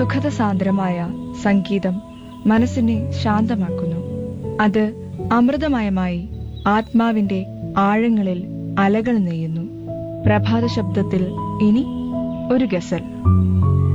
സുഖദസാന്ദ്രമായ സംഗീതം മനസ്സിനെ ശാന്തമാക്കുന്നു. അത് അമൃതമയമായി ആത്മാവിന്റെ ആഴങ്ങളിൽ അലകൾ നെയ്യുന്നു. പ്രഭാത ശബ്ദത്തിൽ ഇനി ഒരു ഗസൽ.